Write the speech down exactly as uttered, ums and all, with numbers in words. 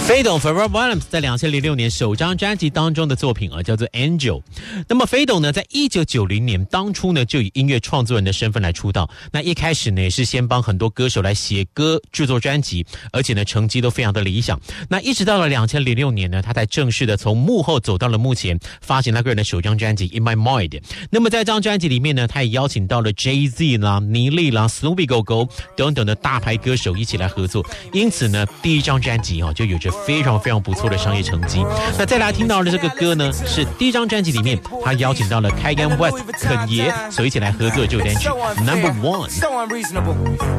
飞董 Pharrell Williams 在两千零六年首张专辑当中的作品啊，叫做 Angel。那么飞董呢，在一九九零年当初呢，就以音乐创作人的身份来出道。那一开始呢，也是先帮很多歌手来写歌、制作专辑，而且呢，成绩都非常的理想。那一直到了两千零六年呢，他才正式的从幕后走到了幕前，发行他个人的首张专辑 In My Mind。那么在这张专辑里面呢，他也邀请到了 Jay-Z 啦、尼利啦、Snoopy 狗狗等等的大牌歌手一起来合作。因此呢，第一张专辑啊，就有着非常非常不错的商业成绩。那再来听到的这个歌呢，是第一张专辑里面他邀请到了 Kanye West 肯爷，所以一起来合作这首单曲 Number One。